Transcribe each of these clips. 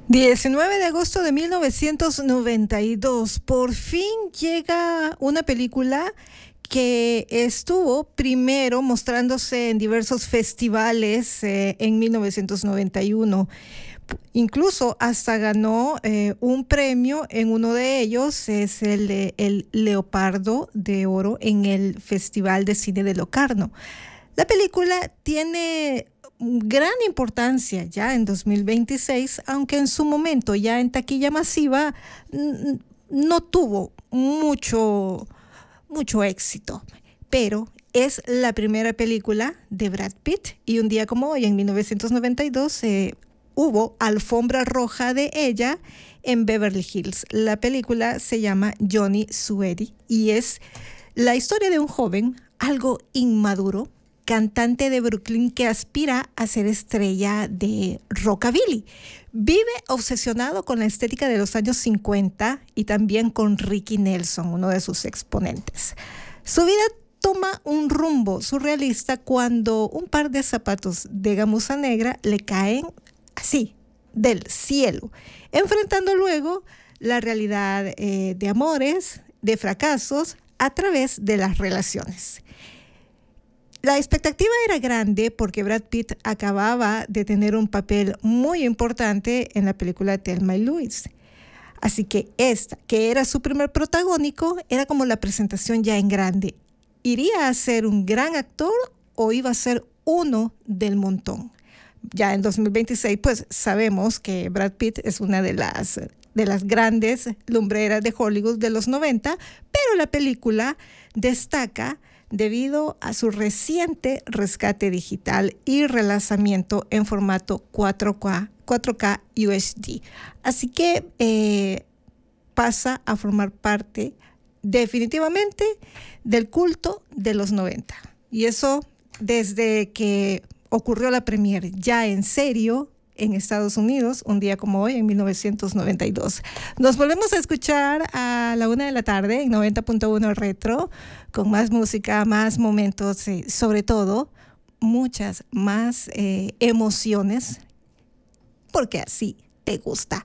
19 de agosto de 1992, por fin llega una película que estuvo primero mostrándose en diversos festivales en 1991. Incluso hasta ganó un premio en uno de ellos, es el Leopardo de Oro en el Festival de Cine de Locarno. La película tiene gran importancia ya en 2026, aunque en su momento ya en taquilla masiva no tuvo mucho éxito, pero es la primera película de Brad Pitt y un día como hoy, en 1992, hubo alfombra roja de ella en Beverly Hills. La película se llama Johnny Suede y es la historia de un joven algo inmaduro, cantante de Brooklyn que aspira a ser estrella de rockabilly. Vive obsesionado con la estética de los años 50 y también con Ricky Nelson, uno de sus exponentes. Su vida toma un rumbo surrealista cuando un par de zapatos de gamuza negra le caen así, del cielo, enfrentando luego la realidad de amores, de fracasos, a través de las relaciones. La expectativa era grande porque Brad Pitt acababa de tener un papel muy importante en la película Thelma y Louise. Así que esta, que era su primer protagónico, era como la presentación ya en grande. ¿Iría a ser un gran actor o iba a ser uno del montón? Ya en 2026, pues sabemos que Brad Pitt es una de las grandes lumbreras de Hollywood de los 90, pero la película destaca debido a su reciente rescate digital y relanzamiento en formato 4K UHD. Así que pasa a formar parte definitivamente del culto de los 90. Y eso desde que ocurrió la premier ya en serio en Estados Unidos, un día como hoy, en 1992. Nos volvemos a escuchar a la 1 de la tarde en 90.1 Retro, con más música, más momentos, sobre todo, muchas más emociones, porque así te gusta.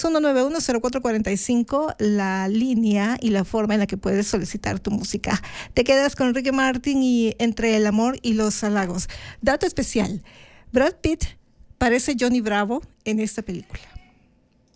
6191-0445, la línea y la forma en la que puedes solicitar tu música. Te quedas con Ricky Martin y Entre el amor y los halagos. Dato especial, Brad Pitt parece Johnny Bravo en esta película.